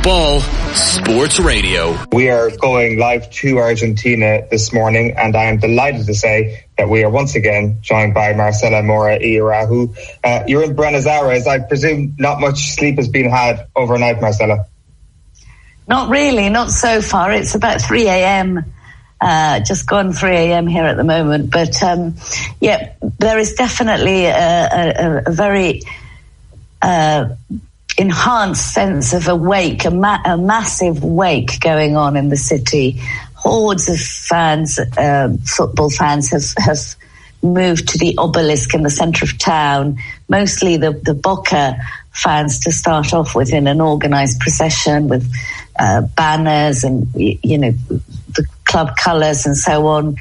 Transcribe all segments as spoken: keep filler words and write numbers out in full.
Ball Sports Radio. We are going live to Argentina this morning, and I am delighted to say that we are once again joined by Marcela Mora Iyarahu. Uh, you're in Buenos Aires. I presume not much sleep has been had overnight, Marcela. Not really, not so far. It's about three a.m., uh, just gone three a.m. here at the moment. But, um, yeah, there is definitely a, a, a very uh, enhanced sense of a wake, a, ma- a massive wake going on in the city. Hordes of fans, uh, football fans, have, have moved to the obelisk in the centre of town, mostly the, the Boca fans to start off with, in an organised procession with uh, banners and, you know, the club colours and so on.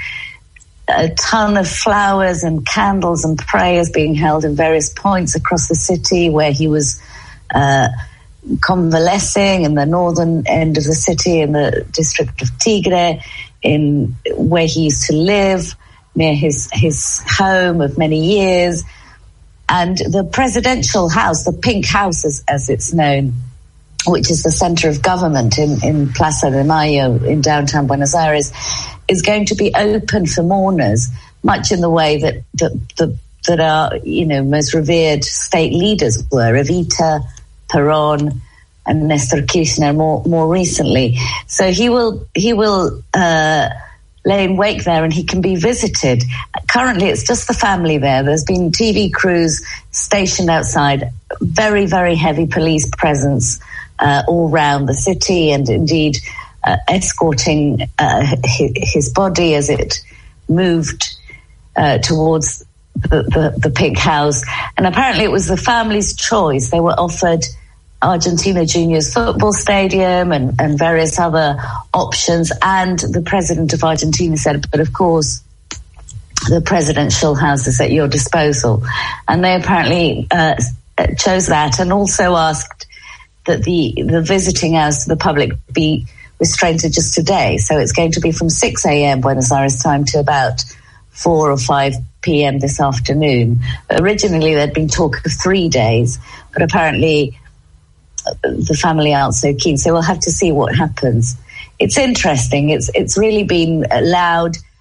A ton of flowers and candles and prayers being held in various points across the city where he was uh, convalescing, in the northern end of the city, in the district of Tigre, in where he used to live, near his, his home of many years. And the presidential house, the Pink House as, as it's known, which is the center of government in, in Plaza de Mayo in downtown Buenos Aires, is going to be open for mourners, much in the way that that, that, that our, you know, most revered state leaders were, Evita, Perón, and Nestor Kirchner more, more recently. So he will, he will, uh, lay in wake there, and he can be visited. Currently, it's just the family there. There's been T V crews stationed outside, very, very heavy police presence uh, all around the city, and indeed uh, escorting uh, his, his body as it moved uh, towards the, the, the Pink House. And apparently it was the family's choice. They were offered Argentina Juniors football stadium and, and various other options, and the president of Argentina said, but of course the presidential house is at your disposal. And they apparently uh, chose that, and also asked that the, the visiting hours to the public be restrained to just today. So it's going to be from six a.m. Buenos Aires time to about four or five p.m. this afternoon. Originally there'd been talk of three days, but apparently the family aren't so keen, so we'll have to see what happens. It's interesting. It's it's really been loud